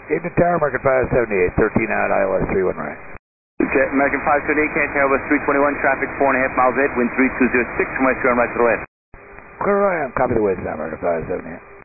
Evening Tower, American 578, 13 out, ILS 31 right. Jet American 578, Can't Tower, West 321, traffic 4.5 miles ahead, wind 3206 from west, going right to the left. Clear I am, copy the wind, American 578.